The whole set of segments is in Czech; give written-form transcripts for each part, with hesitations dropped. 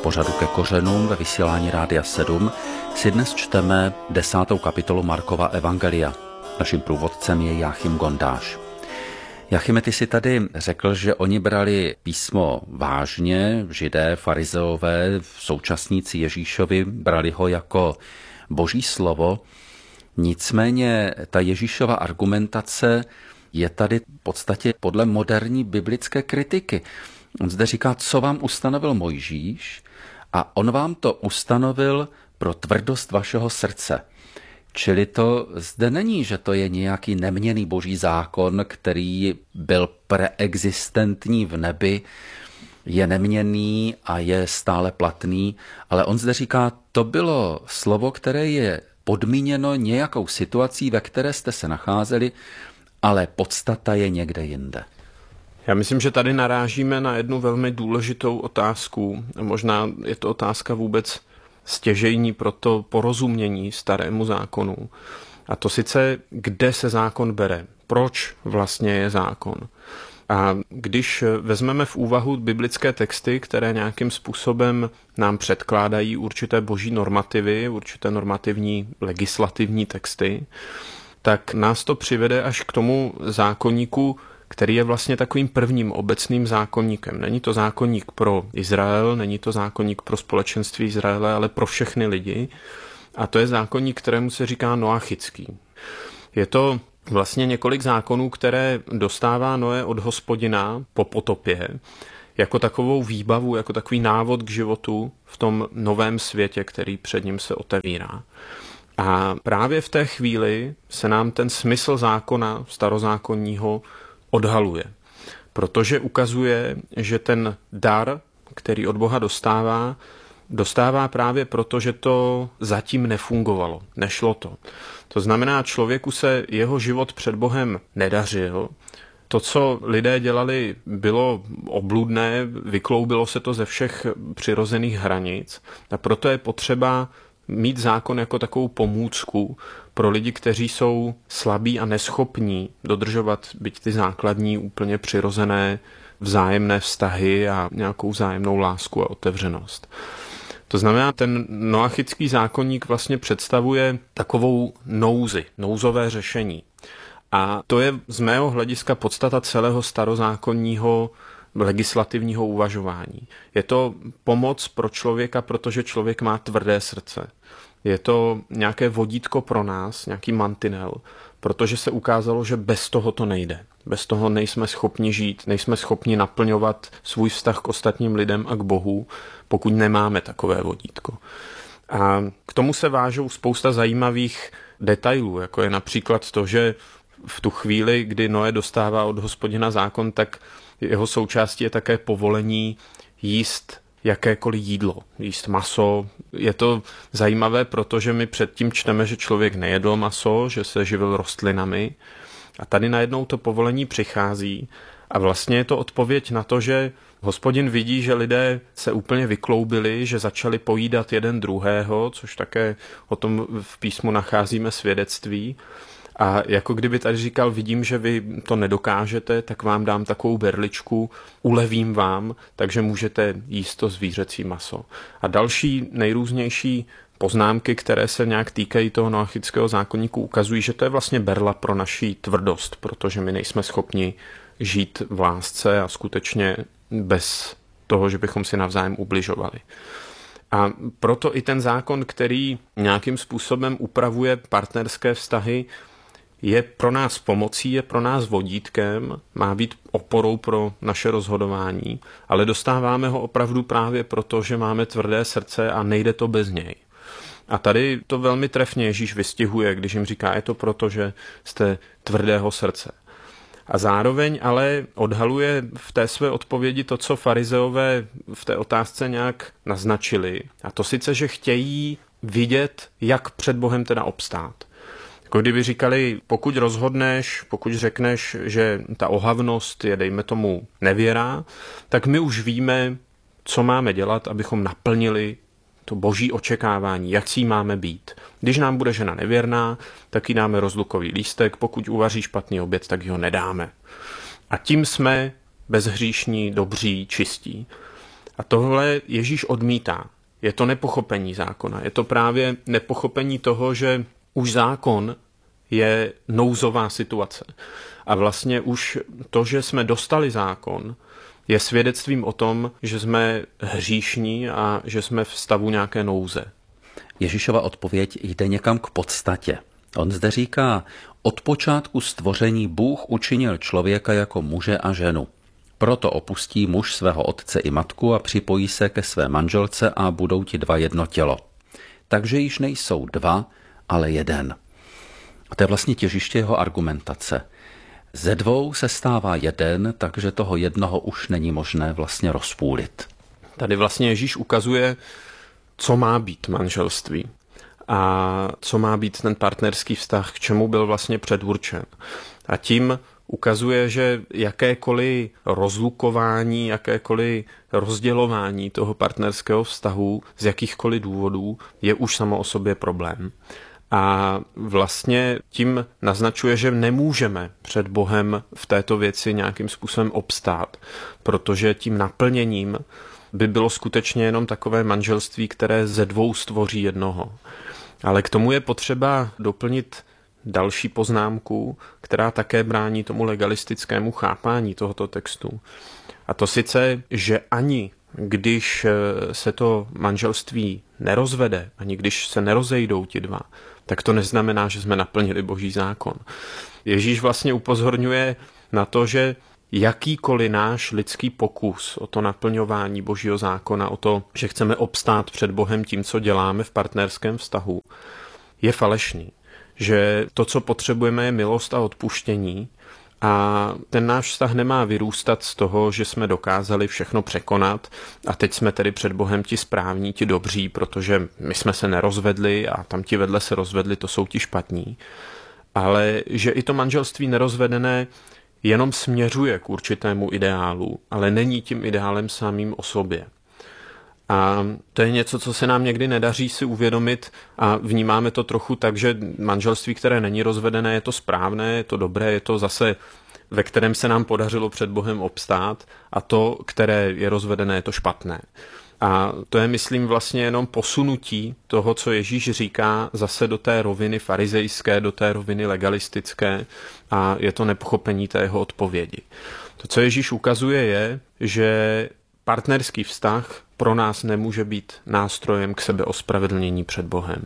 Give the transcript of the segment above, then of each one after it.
pořadu Ke kořenům ve vysílání Rádia 7 si dnes čteme 10. kapitolu Markova evangelia. Naším průvodcem je Jáchym Gondáš. Jáchyme, ty si tady řekl, že oni brali písmo vážně, židé, farizeové, současníci Ježíšovi brali ho jako boží slovo. Nicméně ta Ježíšova argumentace je tady v podstatě podle moderní biblické kritiky. On zde říká, co vám ustanovil Mojžíš, a on vám to ustanovil pro tvrdost vašeho srdce. Čili to zde není, že to je nějaký neměnný boží zákon, který byl preexistentní v nebi, je neměnný a je stále platný, ale on zde říká, to bylo slovo, které je podmíněno nějakou situací, ve které jste se nacházeli, ale podstata je někde jinde. Já myslím, že tady narážíme na jednu velmi důležitou otázku. Možná je to otázka vůbec stěžejní pro to porozumění starému zákonu. A to sice, kde se zákon bere, proč vlastně je zákon. A když vezmeme v úvahu biblické texty, které nějakým způsobem nám předkládají určité boží normativy, určité normativní legislativní texty, tak nás to přivede až k tomu zákoníku, který je vlastně takovým prvním obecným zákoníkem. Není to zákoník pro Izrael, není to zákoník pro společenství Izraele, ale pro všechny lidi. A to je zákoník, kterému se říká noachický. Je to vlastně několik zákonů, které dostává Noé od Hospodina po potopě, jako takovou výbavu, jako takový návod k životu v tom novém světě, který před ním se otevírá. A právě v té chvíli se nám ten smysl zákona starozákonního odhaluje, protože ukazuje, že ten dar, který od Boha dostává právě proto, že to zatím nefungovalo, nešlo to. To znamená, člověku se jeho život před Bohem nedařil, to, co lidé dělali, bylo obludné, vykloubilo se to ze všech přirozených hranic a proto je potřeba mít zákon jako takovou pomůcku pro lidi, kteří jsou slabí a neschopní dodržovat byť ty základní úplně přirozené vzájemné vztahy a nějakou vzájemnou lásku a otevřenost. To znamená, ten noachický zákoník vlastně představuje takovou nouzové řešení. A to je z mého hlediska podstata celého starozákonního legislativního uvažování. Je to pomoc pro člověka, protože člověk má tvrdé srdce. Je to nějaké vodítko pro nás, nějaký mantinel, protože se ukázalo, že bez toho to nejde. Bez toho nejsme schopni žít, nejsme schopni naplňovat svůj vztah k ostatním lidem a k Bohu, pokud nemáme takové vodítko. A k tomu se vážou spousta zajímavých detailů, jako je například to, že v tu chvíli, kdy Noé dostává od Hospodina zákon, tak jeho součástí je také povolení jíst jakékoliv jídlo, jíst maso. Je to zajímavé, protože my předtím čteme, že člověk nejedl maso, že se živil rostlinami a tady najednou to povolení přichází a vlastně je to odpověď na to, že Hospodin vidí, že lidé se úplně vykloubili, že začali pojídat jeden druhého, což také o tom v písmu nacházíme svědectví. A jako kdyby tady říkal, vidím, že vy to nedokážete, tak vám dám takovou berličku, ulevím vám, takže můžete jíst to zvířecí maso. A další nejrůznější poznámky, které se nějak týkají toho noachického zákoníku, ukazují, že to je vlastně berla pro naši tvrdost, protože my nejsme schopni žít v lásce a skutečně bez toho, že bychom si navzájem ubližovali. A proto i ten zákon, který nějakým způsobem upravuje partnerské vztahy, je pro nás pomocí, je pro nás vodítkem, má být oporou pro naše rozhodování, ale dostáváme ho opravdu právě proto, že máme tvrdé srdce a nejde to bez něj. A tady to velmi trefně Ježíš vystihuje, když jim říká, je to proto, že jste tvrdého srdce. A zároveň ale odhaluje v té své odpovědi to, co farizeové v té otázce nějak naznačili. A to sice, že chtějí vidět, jak před Bohem teda obstát. Jako kdyby říkali, pokud rozhodneš, pokud řekneš, že ta ohavnost je, dejme tomu, nevěra, tak my už víme, co máme dělat, abychom naplnili to boží očekávání, jak si máme být. Když nám bude žena nevěrná, tak jí dáme rozlukový lístek, pokud uvaří špatný oběd, tak ho nedáme. A tím jsme bezhříšní, dobří, čistí. A tohle Ježíš odmítá. Je to nepochopení zákona. Je to právě nepochopení toho, že už zákon je nouzová situace. A vlastně už to, že jsme dostali zákon, je svědectvím o tom, že jsme hříšní a že jsme v stavu nějaké nouze. Ježíšova odpověď jde někam k podstatě. On zde říká, od počátku stvoření Bůh učinil člověka jako muže a ženu. Proto opustí muž svého otce i matku a připojí se ke své manželce a budou ti dva jedno tělo. Takže již nejsou dva, ale jeden. A to je vlastně těžiště jeho argumentace. Ze dvou se stává jeden, takže toho jednoho už není možné vlastně rozpůlit. Tady vlastně Ježíš ukazuje, co má být manželství a co má být ten partnerský vztah, k čemu byl vlastně předurčen. A tím ukazuje, že jakékoliv rozlukování, jakékoliv rozdělování toho partnerského vztahu z jakýchkoliv důvodů je už samo o sobě problém. A vlastně tím naznačuje, že nemůžeme před Bohem v této věci nějakým způsobem obstát, protože tím naplněním by bylo skutečně jenom takové manželství, které ze dvou stvoří jednoho. Ale k tomu je potřeba doplnit další poznámku, která také brání tomu legalistickému chápání tohoto textu. A to sice, že ani když se to manželství nerozvede, ani když se nerozejdou ti dva, tak to neznamená, že jsme naplnili Boží zákon. Ježíš vlastně upozorňuje na to, že jakýkoliv náš lidský pokus o to naplňování Božího zákona, o to, že chceme obstát před Bohem tím, co děláme v partnerském vztahu, je falešný. Že to, co potřebujeme, je milost a odpuštění a ten náš vztah nemá vyrůstat z toho, že jsme dokázali všechno překonat a teď jsme tedy před Bohem ti správní, ti dobří, protože my jsme se nerozvedli a tam ti vedle se rozvedli, to jsou ti špatní. Ale že i to manželství nerozvedené jenom směřuje k určitému ideálu, ale není tím ideálem samým o sobě. A to je něco, co se nám někdy nedaří si uvědomit a vnímáme to trochu tak, že manželství, které není rozvedené, je to správné, je to dobré, je to zase, ve kterém se nám podařilo před Bohem obstát a to, které je rozvedené, je to špatné. A to je, myslím, vlastně jenom posunutí toho, co Ježíš říká, zase do té roviny farizejské, do té roviny legalistické a je to nepochopení té jeho odpovědi. To, co Ježíš ukazuje, je, že partnerský vztah pro nás nemůže být nástrojem k sebeospravedlnění před Bohem.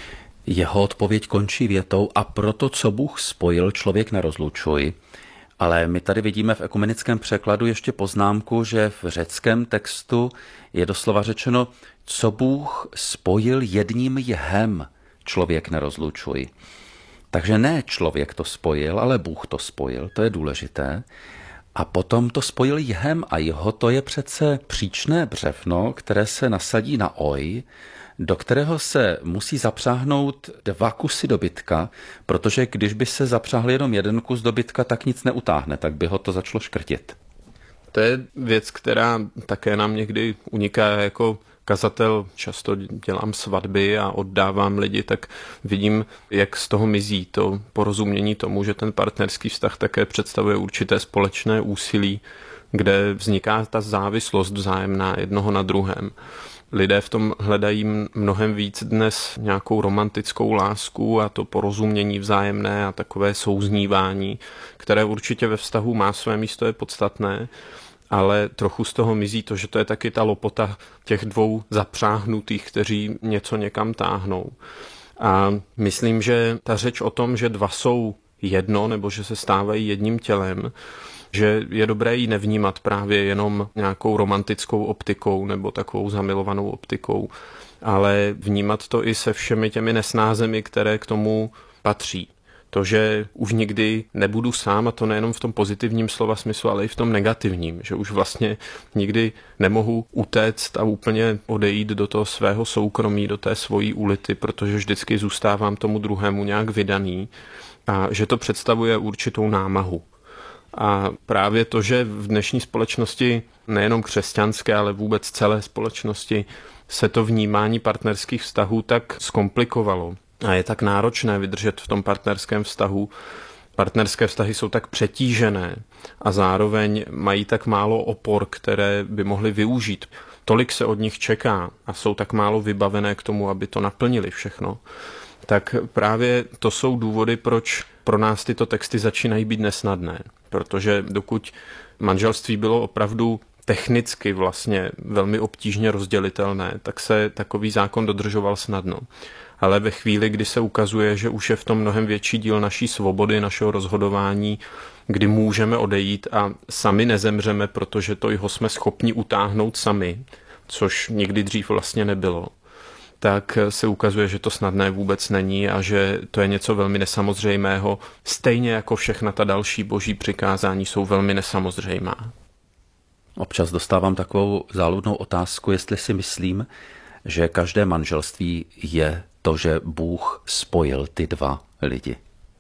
Jeho odpověď končí větou a proto, co Bůh spojil, člověk nerozlučuj. Ale my tady vidíme v ekumenickém překladu ještě poznámku, že v řeckém textu je doslova řečeno, co Bůh spojil jedním jhem, člověk nerozlučuj. Takže ne člověk to spojil, ale Bůh to spojil, to je důležité. A potom to spojil jhem a jeho to je přece příčné břevno, které se nasadí na oj, do kterého se musí zapřáhnout 2 kusy dobytka, protože když by se zapřáhl jenom 1 kus dobytka, tak nic neutáhne, tak by ho to začalo škrtit. To je věc, která také nám někdy uniká jako kazatel. Často dělám svatby a oddávám lidi, tak vidím, jak z toho mizí to porozumění tomu, že ten partnerský vztah také představuje určité společné úsilí, kde vzniká ta závislost vzájemná jednoho na druhém. Lidé v tom hledají mnohem víc dnes nějakou romantickou lásku a to porozumění vzájemné a takové souznívání, které určitě ve vztahu má své místo, je podstatné, ale trochu z toho mizí to, že to je taky ta lopota těch 2 zapřáhnutých, kteří něco někam táhnou. A myslím, že ta řeč o tom, že 2 jsou jedno, nebo že se stávají jedním tělem, že je dobré ji nevnímat právě jenom nějakou romantickou optikou nebo takovou zamilovanou optikou, ale vnímat to i se všemi těmi nesnázemi, které k tomu patří. To, že už nikdy nebudu sám, a to nejenom v tom pozitivním slova smyslu, ale i v tom negativním, že už vlastně nikdy nemohu utéct a úplně odejít do toho svého soukromí, do té svojí ulity, protože vždycky zůstávám tomu druhému nějak vydaný a že to představuje určitou námahu. A právě to, že v dnešní společnosti, nejenom křesťanské, ale vůbec celé společnosti, se to vnímání partnerských vztahů tak zkomplikovalo a je tak náročné vydržet v tom partnerském vztahu, partnerské vztahy jsou tak přetížené a zároveň mají tak málo opor, které by mohly využít. Tolik se od nich čeká a jsou tak málo vybavené k tomu, aby to naplnili všechno. Tak právě to jsou důvody, proč pro nás tyto texty začínají být nesnadné. Protože dokud manželství bylo opravdu technicky vlastně velmi obtížně rozdělitelné, tak se takový zákon dodržoval snadno. Ale ve chvíli, kdy se ukazuje, že už je v tom mnohem větší díl naší svobody, našeho rozhodování, kdy můžeme odejít a sami nezemřeme, protože to jeho jsme schopni utáhnout sami, což nikdy dřív vlastně nebylo, tak se ukazuje, že to snadné vůbec není a že to je něco velmi nesamozřejmého, stejně jako všechna ta další boží přikázání jsou velmi nesamozřejmá. Občas dostávám takovou záludnou otázku, jestli si myslím, že každé manželství je to, že Bůh spojil ty dva lidi.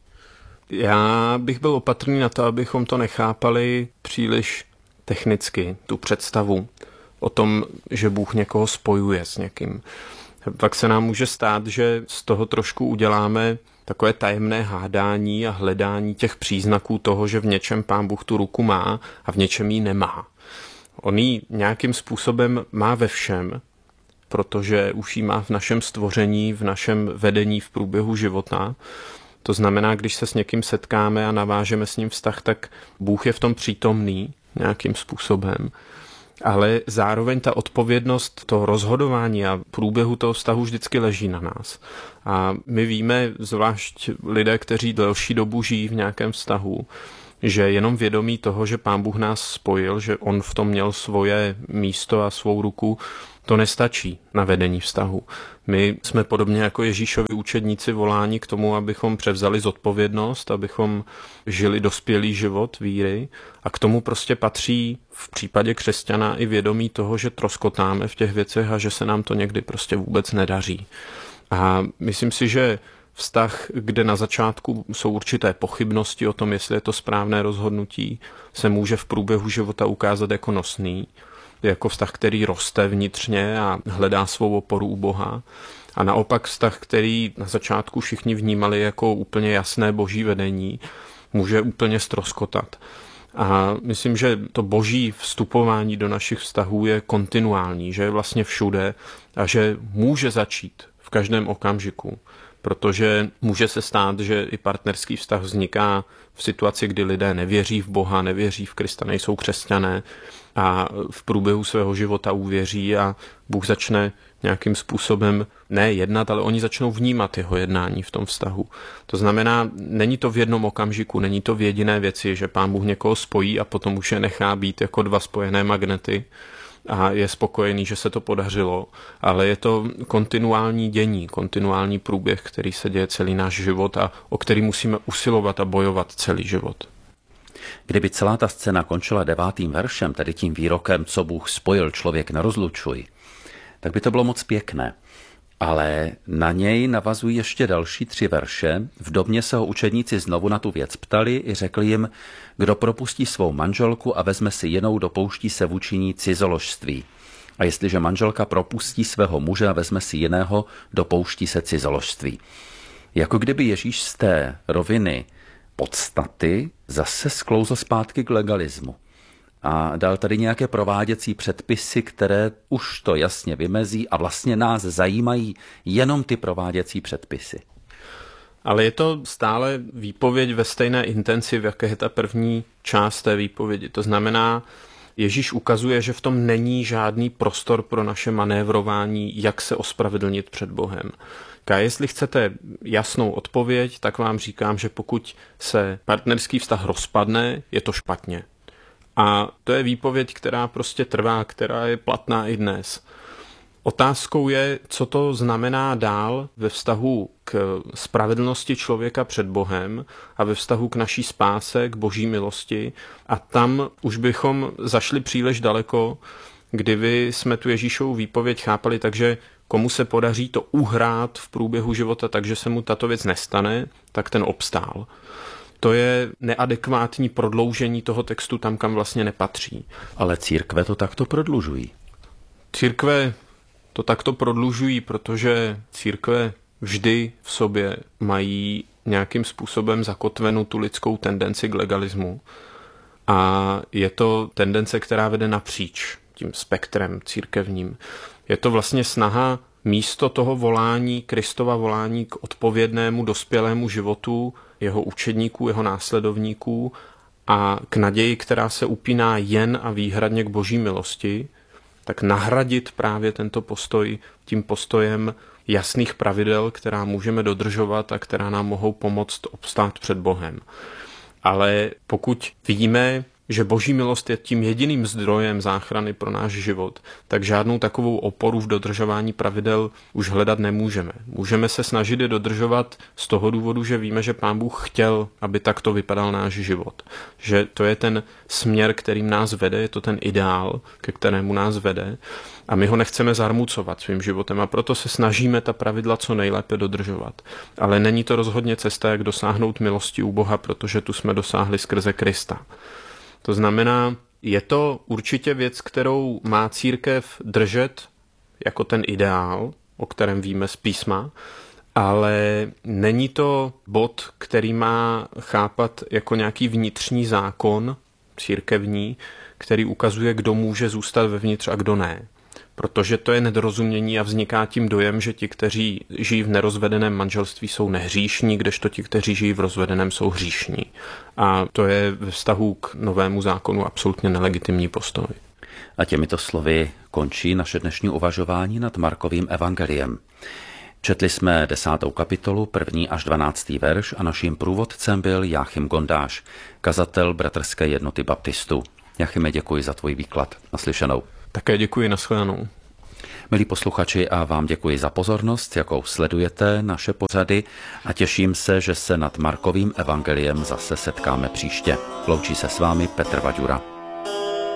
Já bych byl opatrný na to, abychom to nechápali příliš technicky, tu představu o tom, že Bůh někoho spojuje s někým. Pak se nám může stát, že z toho trošku uděláme takové tajemné hádání a hledání těch příznaků toho, že v něčem Pán Bůh tu ruku má a v něčem ji nemá. On ji nějakým způsobem má ve všem, protože už ji má v našem stvoření, v našem vedení v průběhu života. To znamená, když se s někým setkáme a navážeme s ním vztah, tak Bůh je v tom přítomný nějakým způsobem. Ale zároveň ta odpovědnost toho rozhodování a průběhu toho vztahu vždycky leží na nás. A my víme, zvlášť lidé, kteří delší dobu žijí v nějakém vztahu, že jenom vědomí toho, že Pán Bůh nás spojil, že on v tom měl svoje místo a svou ruku, to nestačí na vedení vztahu. My jsme podobně jako Ježíšovi učedníci voláni k tomu, abychom převzali zodpovědnost, abychom žili dospělý život víry a k tomu prostě patří v případě křesťana i vědomí toho, že troskotáme v těch věcech a že se nám to někdy prostě vůbec nedaří. A myslím si, že vztah, kde na začátku jsou určité pochybnosti o tom, jestli je to správné rozhodnutí, se může v průběhu života ukázat jako nosný, jako vztah, který roste vnitřně a hledá svou oporu u Boha. A naopak vztah, který na začátku všichni vnímali jako úplně jasné boží vedení, může úplně ztroskotat. A myslím, že to boží vstupování do našich vztahů je kontinuální, že je vlastně všude a že může začít v každém okamžiku. Protože může se stát, že i partnerský vztah vzniká v situaci, kdy lidé nevěří v Boha, nevěří v Krista, nejsou křesťané a v průběhu svého života uvěří a Bůh začne nějakým způsobem ne jednat, ale oni začnou vnímat jeho jednání v tom vztahu. To znamená, není to v jednom okamžiku, není to v jediné věci, že Pán Bůh někoho spojí a potom už je nechá být jako dva spojené magnety a je spokojený, že se to podařilo, ale je to kontinuální dění, kontinuální průběh, který se děje celý náš život a o který musíme usilovat a bojovat celý život. Kdyby celá ta scéna končila 9. veršem, tedy tím výrokem, co Bůh spojil, člověk nerozlučuj, tak by to bylo moc pěkné. Ale na něj navazují ještě další 3 verše. V domě se ho učedníci znovu na tu věc ptali i řekli jim, kdo propustí svou manželku a vezme si jinou, dopouští se vůči ní cizoložství. A jestliže manželka propustí svého muže a vezme si jiného, dopouští se cizoložství. Jako kdyby Ježíš z té roviny podstaty zase sklouzl zpátky k legalismu. A dal tady nějaké prováděcí předpisy, které už to jasně vymezí a vlastně nás zajímají jenom ty prováděcí předpisy. Ale je to stále výpověď ve stejné intenci, v jaké je ta první část té výpovědi. To znamená, Ježíš ukazuje, že v tom není žádný prostor pro naše manévrování, jak se ospravedlnit před Bohem. A jestli chcete jasnou odpověď, tak vám říkám, že pokud se partnerský vztah rozpadne, je to špatně. A to je výpověď, která prostě trvá, která je platná i dnes. Otázkou je, co to znamená dál ve vztahu k spravedlnosti člověka před Bohem a ve vztahu k naší spáse, k boží milosti. A tam už bychom zašli příliš daleko, kdyby jsme tu Ježíšovu výpověď chápali, takže komu se podaří to uhrát v průběhu života, takže se mu tato věc nestane, tak ten obstál. To je neadekvátní prodloužení toho textu tam, kam vlastně nepatří. Ale církve to takto prodlužují. Církve to takto prodlužují, protože církve vždy v sobě mají nějakým způsobem zakotvenu tu lidskou tendenci k legalismu. A je to tendence, která vede napříč tím spektrem církevním. Je to vlastně snaha místo toho volání, Kristova volání k odpovědnému dospělému životu jeho učedníků, jeho následovníků a k naději, která se upíná jen a výhradně k boží milosti, tak nahradit právě tento postoj tím postojem jasných pravidel, která můžeme dodržovat a která nám mohou pomoct obstát před Bohem. Ale pokud víme, že boží milost je tím jediným zdrojem záchrany pro náš život, tak žádnou takovou oporu v dodržování pravidel už hledat nemůžeme. Můžeme se snažit je dodržovat z toho důvodu, že víme, že Pán Bůh chtěl, aby takto vypadal náš život. Že to je ten směr, kterým nás vede, je to ten ideál, ke kterému nás vede a my ho nechceme zarmucovat svým životem a proto se snažíme ta pravidla co nejlépe dodržovat. Ale není to rozhodně cesta, jak dosáhnout milosti u Boha, protože tu jsme dosáhli skrze Krista. To znamená, je to určitě věc, kterou má církev držet jako ten ideál, o kterém víme z písma, ale není to bod, který má chápat jako nějaký vnitřní zákon církevní, který ukazuje, kdo může zůstat vevnitř a kdo ne. Protože to je nedorozumění a vzniká tím dojem, že ti, kteří žijí v nerozvedeném manželství, jsou nehříšní, kdežto ti, kteří žijí v rozvedeném, jsou hříšní. A to je ve vztahu k novému zákonu absolutně nelegitimní postoj. A těmito slovy končí naše dnešní uvažování nad Markovým evangeliem. Četli jsme 10. kapitolu, 1. až 12. verš a naším průvodcem byl Jáchym Gondáš, kazatel Bratrské jednoty baptistů. Jáchyme, děkuji za tvůj výklad. Naslyšenou. Také děkuji, nashledanou. Milí posluchači, a vám děkuji za pozornost, jakou sledujete naše pořady a těším se, že se nad Markovým evangeliem zase setkáme příště. Loučí se s vámi Petr Vaďura.